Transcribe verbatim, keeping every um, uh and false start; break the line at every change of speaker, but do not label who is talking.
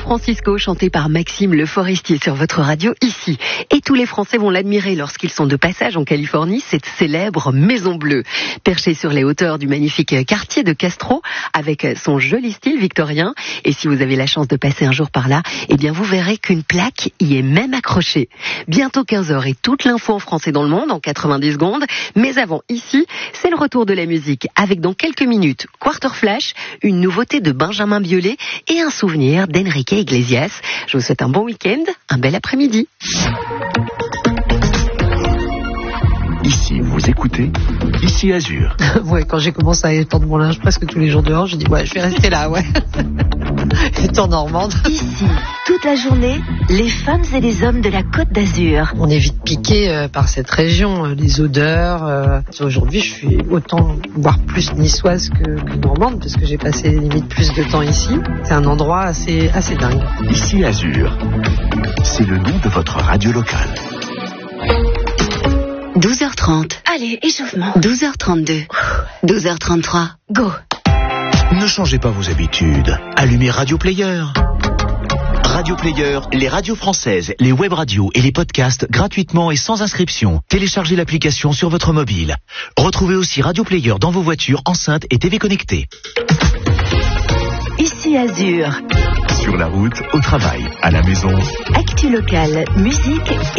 Francisco, chanté par Maxime Le Forestier sur votre radio ici. Et tous les Français vont l'admirer lorsqu'ils sont de passage en Californie, cette célèbre Maison Bleue. Perchée sur les hauteurs du magnifique quartier de Castro, avec son joli style victorien. Et si vous avez la chance de passer un jour par là, eh bien vous verrez qu'une plaque y est même accrochée. Bientôt quinze heures et toute l'info en français dans le monde en quatre-vingt-dix secondes. Mais avant, ici, c'est le retour de la musique avec dans quelques minutes Quarter Flash, une nouveauté de Benjamin Biolay et un souvenir d'Enrique Iglesias. Je vous souhaite un bon week-end, un bel après-midi.
Ici, vous écoutez Ici Azur.
Ouais, quand j'ai commencé à étendre mon linge presque tous les jours dehors, je dis ouais, je vais rester là, ouais. Étant normande.
Ici, toute la journée, les femmes et les hommes de la Côte d'Azur.
On est vite piqué euh, par cette région, euh, les odeurs. Euh, aujourd'hui, je suis autant, voire plus niçoise que, que normande, parce que j'ai passé limite plus de temps ici. C'est un endroit assez, assez dingue.
Ici Azur, c'est le nom de votre radio locale.
douze heures trente.
Allez, échauffement.
douze heures trente-deux. douze heures trente-trois. Go.
Ne changez pas vos habitudes. Allumez Radio Player. Radio Player, les radios françaises, les web radios et les podcasts gratuitement et sans inscription. Téléchargez l'application sur votre mobile. Retrouvez aussi Radio Player dans vos voitures, enceintes et T V connectées.
Ici Azur.
Sur la route, au travail, à la maison.
Actu locale, musique et